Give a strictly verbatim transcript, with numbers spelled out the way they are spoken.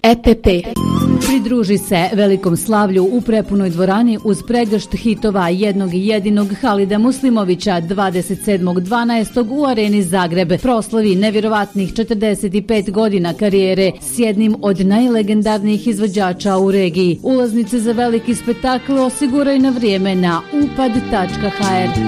E P P. Pridruži se velikom slavlju u prepunoj dvorani uz pregršt hitova jednog i jedinog Halida Muslimovića dvadeset sedmog dvanaestog u Areni Zagreb. Proslavi nevjerovatnih četrdeset pet godina karijere s jednim od najlegendarnijih izvođača u regiji. Ulaznice za veliki spektakl osiguraj na vrijeme na upad tačka h r.